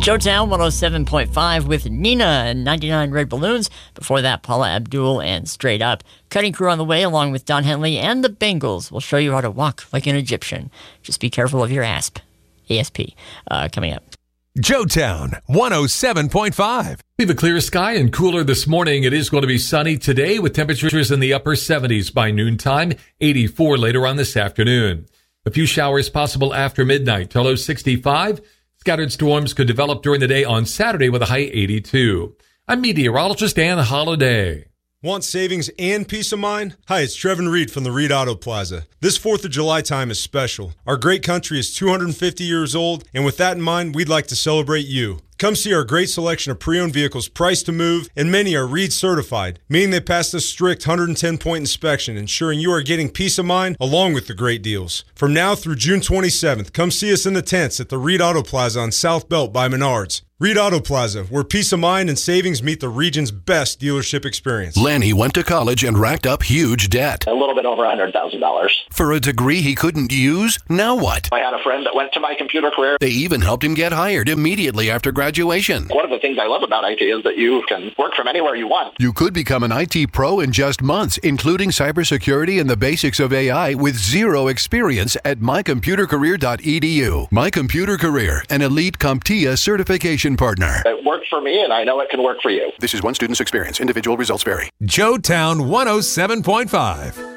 Joetown 107.5 with Nina and 99 Red Balloons. Before that, Paula Abdul and Straight Up. Cutting Crew on the way, along with Don Henley and the Bengals. Will show you how to walk like an Egyptian. Just be careful of your ASP. Coming up. Joetown 107.5. We have a clear sky and cooler this morning. It is going to be sunny today with temperatures in the upper 70s by noontime, 84 later on this afternoon. A few showers possible after midnight, till low 65. Scattered storms could develop during the day on Saturday with a high 82. I'm meteorologist Dan Holliday. Want savings and peace of mind? Hi, it's Trevin Reed from the Reed Auto Plaza. This 4th of July time is special. Our great country is 250 years old, and with that in mind, we'd like to celebrate you. Come see our great selection of pre-owned vehicles priced to move, and many are Reed certified, meaning they passed a strict 110-point inspection, ensuring you are getting peace of mind along with the great deals. From now through June 27th, come see us in the tents at the Reed Auto Plaza on South Belt by Menards. Reed Auto Plaza, where peace of mind and savings meet the region's best dealership experience. Lanny went to college and racked up huge debt. A little bit over $100,000. For a degree he couldn't use? Now what? I had a friend that went to My Computer Career. They even helped him get hired immediately after graduation. One of the things I love about IT is that you can work from anywhere you want. You could become an IT pro in just months, including cybersecurity and the basics of AI with zero experience at mycomputercareer.edu. My Computer Career, an elite CompTIA certification partner. It worked for me, and I know it can work for you. This is one student's experience. Individual results vary. Joetown 107.5.